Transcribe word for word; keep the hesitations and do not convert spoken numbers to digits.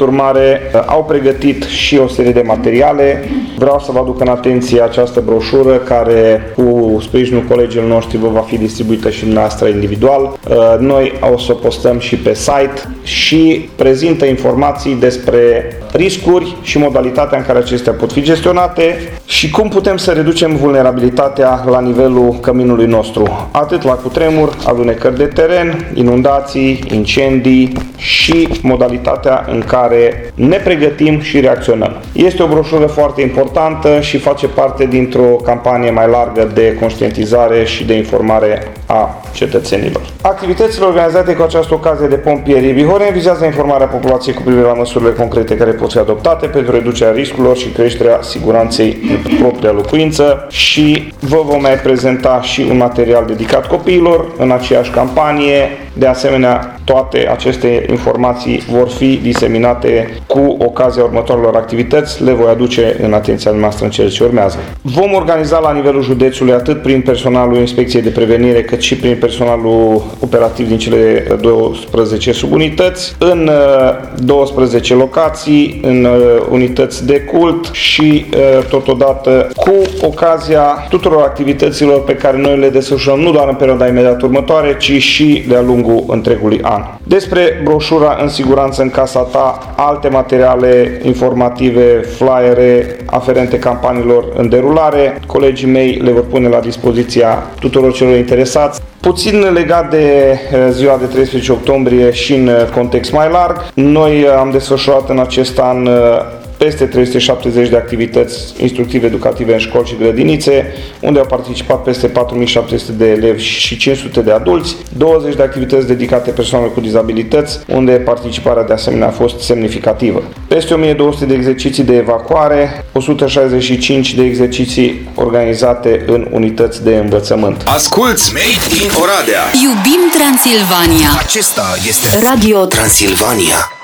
urmare, au pregătit și o serie de materiale. Vreau să vă aduc în atenție această broșură care, cu sprijinul colegilor noștri, vă va fi distribuită și dumneavoastră individual. Noi o să o postăm și pe site și prezintă informații despre riscuri și modalitatea în care acestea pot fi gestionate și cum putem să reducem vulnerabilitatea la nivelul căminului nostru, atât la cutremur, alunecări de teren, inundații, incendii și modalitatea în care ne pregătim și reacționăm. Este o broșură foarte importantă și face parte dintr-o campanie mai largă de conștientizare și de informare a cetățenilor. Activitățile organizate cu această ocazie de pompierii Bihoreni vizează informarea populației cu privire la măsurile concrete care pot fi adoptate pentru reducerea riscurilor și creșterea siguranței în propria locuință și vă vom mai prezenta și un material dedicat copiilor în aceeași campanie. De asemenea, toate aceste informații vor fi diseminate cu ocazia următoarelor activități. Le voi aduce în atenția noastră în cele ce urmează. Vom organiza la nivelul județului atât prin personalul Inspecției de Prevenire cât și prin personalul operativ din cele douăsprezece subunități în douăsprezece locații, în unități de cult și totodată cu ocazia tuturor activităților pe care noi le desfășurăm nu doar în perioada imediat următoare, ci și de-a lungul întregului an. Despre broșura În siguranță în casa ta, alte materiale informative, flyere aferente campaniilor în derulare, colegii mei le vor pune la dispoziția tuturor celor interesați. Puțin legat de ziua de treisprezece octombrie și în context mai larg, noi am desfășurat în acest an peste trei sute șaptezeci de activități instructive educative în școli și grădinițe, unde au participat peste patru mii șapte sute de elevi și cinci sute de adulți, douăzeci de activități dedicate persoanelor cu dizabilități, unde participarea de asemenea a fost semnificativă. Peste o mie două sute de exerciții de evacuare, o sută șaizeci și cinci de exerciții organizate în unități de învățământ. Asculți Made in Oradea! Iubim Transilvania! Acesta este Radio Transilvania.